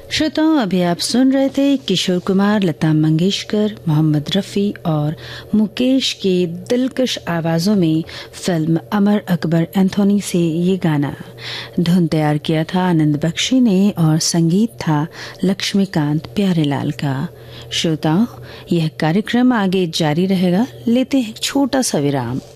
श्रोताओं, अभी आप सुन रहे थे किशोर कुमार, लता मंगेशकर, मोहम्मद रफ़ी और मुकेश के दिलकश आवाजों में फिल्म अमर अकबर एंथोनी से ये गाना। धुन तैयार किया था आनंद बख्शी ने और संगीत था लक्ष्मीकांत प्यारेलाल का। श्रोताओं, यह कार्यक्रम आगे जारी रहेगा। लेते हैं एक छोटा सा विराम।